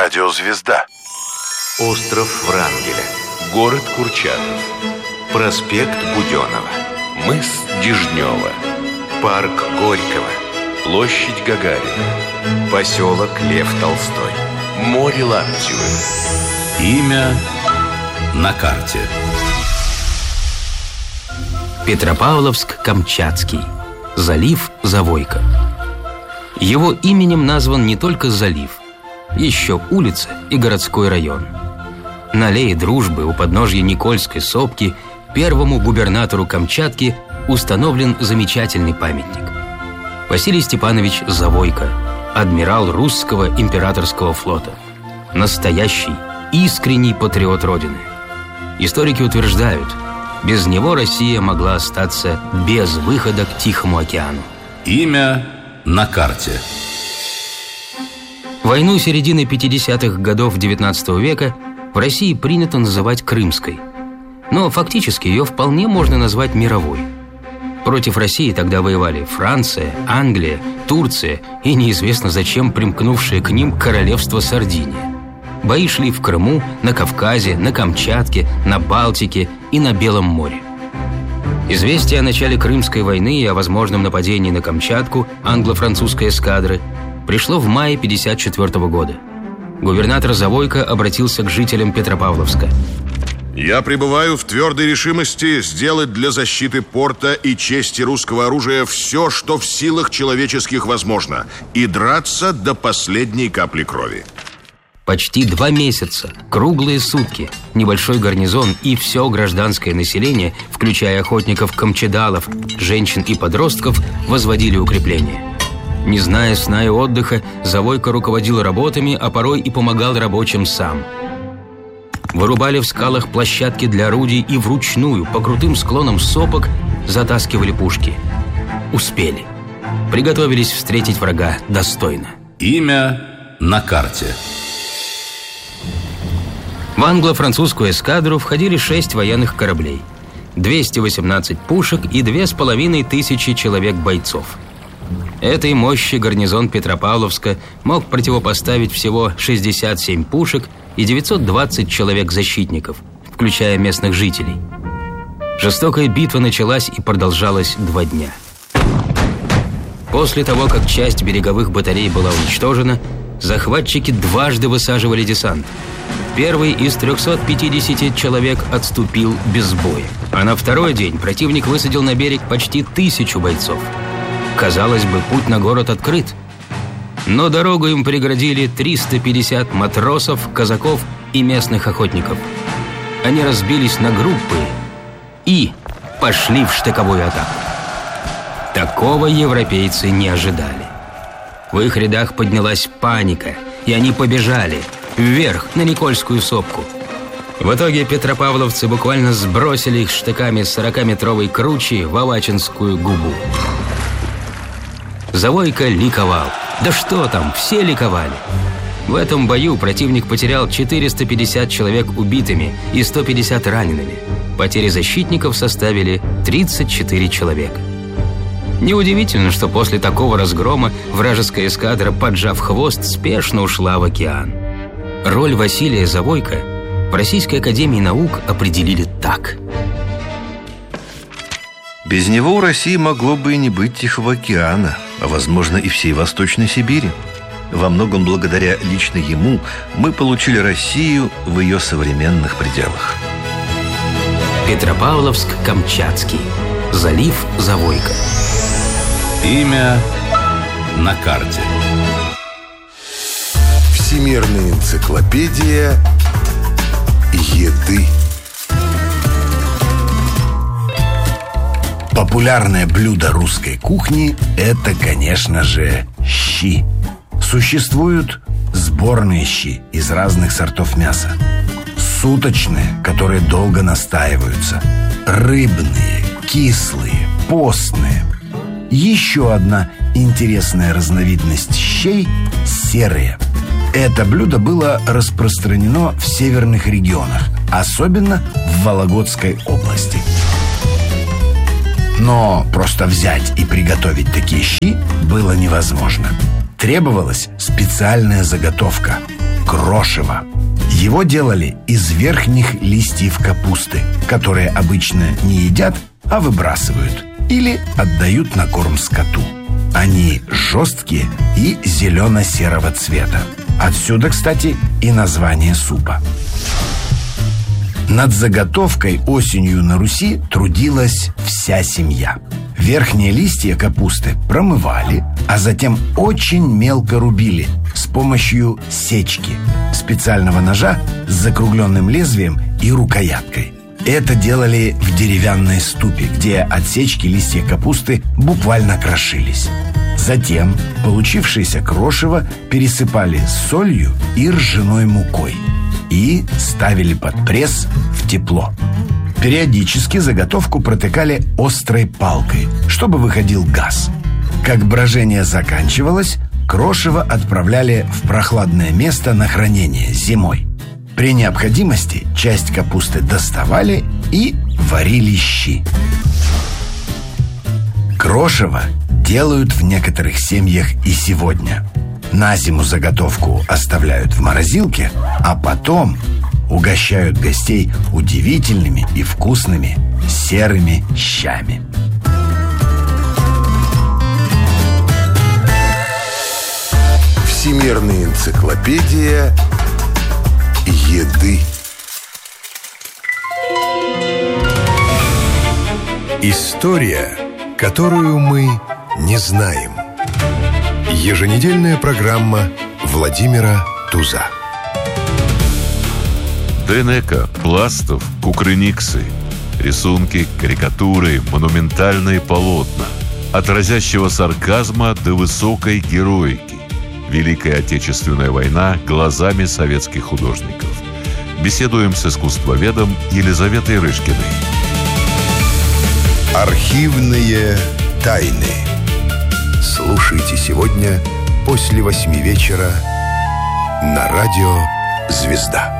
Радиозвезда. Остров Врангеля. Город Курчатов. Проспект Буденова. Мыс Дежнева. Парк Горького. Площадь Гагарина. Поселок Лев Толстой. Море Лаптевы. Имя на карте. Петропавловск-Камчатский. Залив Завойка. Его именем назван не только залив, еще улица и городской район. На аллее Дружбы у подножья Никольской сопки первому губернатору Камчатки установлен замечательный памятник. Василий Степанович Завойко, адмирал русского императорского флота. Настоящий, искренний патриот Родины. Историки утверждают, без него Россия могла остаться без выхода к Тихому океану. Имя на карте. Войну середины 50-х годов XIX века в России принято называть Крымской. Но фактически ее вполне можно назвать мировой. Против России тогда воевали Франция, Англия, Турция и неизвестно зачем примкнувшее к ним королевство Сардиния. Бои шли в Крыму, на Кавказе, на Камчатке, на Балтике и на Белом море. Известие о начале Крымской войны и о возможном нападении на Камчатку англо-французской эскадры пришло в мае 1954 года. Губернатор Завойко обратился к жителям Петропавловска. «Я пребываю в твердой решимости сделать для защиты порта и чести русского оружия все, что в силах человеческих возможно, и драться до последней капли крови». Почти 2 месяца, круглые сутки, небольшой гарнизон и все гражданское население, включая охотников-камчедалов, женщин и подростков, возводили укрепления. Не зная сна и отдыха, Завойко руководил работами, а порой и помогал рабочим сам. Вырубали в скалах площадки для орудий и вручную по крутым склонам сопок затаскивали пушки. Успели. Приготовились встретить врага достойно. Имя на карте. В англо-французскую эскадру входили 6 военных кораблей, 218 пушек и 2500 человек-бойцов. Этой мощи гарнизон Петропавловска мог противопоставить всего 67 пушек и 920 человек-защитников, включая местных жителей. Жестокая битва началась и продолжалась 2 дня. После того, как часть береговых батарей была уничтожена, захватчики дважды высаживали десант. Первый из 350 человек отступил без боя. А на второй день противник высадил на берег почти 1000 бойцов. Казалось бы, путь на город открыт. Но дорогу им преградили 350 матросов, казаков и местных охотников. Они разбились на группы и пошли в штыковую атаку. Такого европейцы не ожидали. В их рядах поднялась паника, и они побежали вверх на Никольскую сопку. В итоге петропавловцы буквально сбросили их штыками с 40-метровой кручи в Авачинскую губу. Завойко ликовал. Да что там, все ликовали. В этом бою противник потерял 450 человек убитыми и 150 ранеными. Потери защитников составили 34 человека. Неудивительно, что после такого разгрома вражеская эскадра, поджав хвост, спешно ушла в океан. Роль Василия Завойко в Российской академии наук определили так. Без него у России могло бы и не быть Тихого океана, а, возможно, и всей Восточной Сибири. Во многом благодаря лично ему мы получили Россию в ее современных пределах. Петропавловск-Камчатский. Залив Завойко. Имя на карте. Всемирная энциклопедия еды. Популярное блюдо русской кухни – это, конечно же, щи. Существуют сборные щи из разных сортов мяса. Суточные, которые долго настаиваются. Рыбные, кислые, постные. Еще одна интересная разновидность щей – серые. Это блюдо было распространено в северных регионах, особенно в Вологодской области. Но просто взять и приготовить такие щи было невозможно. Требовалась специальная заготовка. крошево. Его делали из верхних листьев капусты, которые обычно не едят, а выбрасывают или отдают на корм скоту. Они жесткие и зелено-серого цвета. Отсюда, кстати, и название супа. Над заготовкой осенью на Руси трудилась вся семья. Верхние листья капусты промывали, а затем очень мелко рубили с помощью сечки, специального ножа с закругленным лезвием и рукояткой. Это делали в деревянной ступе, где от сечки листья капусты буквально крошились. Затем получившееся крошево пересыпали солью и ржаной мукой и ставили под пресс в тепло. Периодически заготовку протыкали острой палкой, чтобы выходил газ. Как брожение заканчивалось, крошево отправляли в прохладное место на хранение зимой. При необходимости часть капусты доставали и варили щи. Крошево делают в некоторых семьях и сегодня. На зиму заготовку оставляют в морозилке, а потом угощают гостей удивительными и вкусными серыми щами. Всемирная энциклопедия еды. История, которую мы не знаем. Еженедельная программа Владимира Туза. Денека, пластов, кукрыниксы, рисунки, карикатуры, монументальные полотна, от разящего сарказма до высокой героики. Великая Отечественная война глазами советских художников. Беседуем с искусствоведом Елизаветой Рышкиной. Архивные тайны. Слушайте сегодня после 8 вечера на радио «Звезда».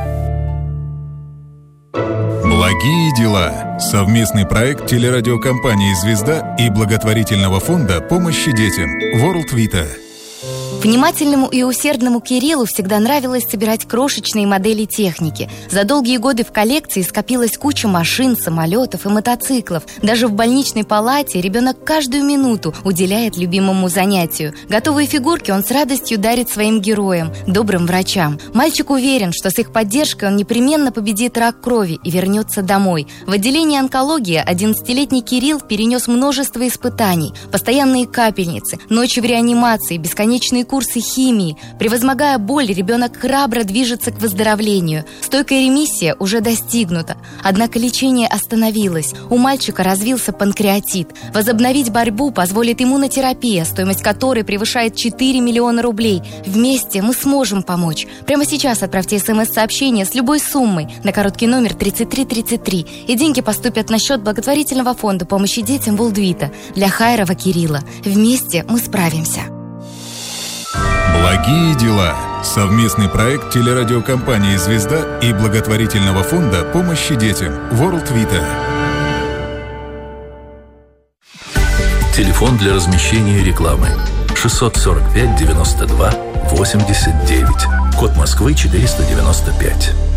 Благие дела. Совместный проект телерадиокомпании «Звезда» и благотворительного фонда помощи детям World Vita. Внимательному и усердному Кириллу всегда нравилось собирать крошечные модели техники. За долгие годы в коллекции скопилась куча машин, самолетов и мотоциклов. Даже в больничной палате ребенок каждую минуту уделяет любимому занятию. Готовые фигурки он с радостью дарит своим героям, добрым врачам. Мальчик уверен, что с их поддержкой он непременно победит рак крови и вернется домой. В отделении онкологии 11-летний Кирилл перенес множество испытаний. Постоянные капельницы, ночи в реанимации, бесконечные курсы химии. Превозмогая боль, ребенок храбро движется к выздоровлению. Стойкая ремиссия уже достигнута. Однако лечение остановилось. У мальчика развился панкреатит. Возобновить борьбу позволит иммунотерапия, стоимость которой превышает 4 миллиона рублей. Вместе мы сможем помочь. Прямо сейчас отправьте СМС-сообщение с любой суммой на короткий номер 3333, и деньги поступят на счет благотворительного фонда помощи детям World Vita для Хайрова Кирилла. Вместе мы справимся. Благие дела. Совместный проект телерадиокомпании «Звезда» и благотворительного фонда помощи детям World Vita. Телефон для размещения рекламы 645 92 89. Код Москвы 495.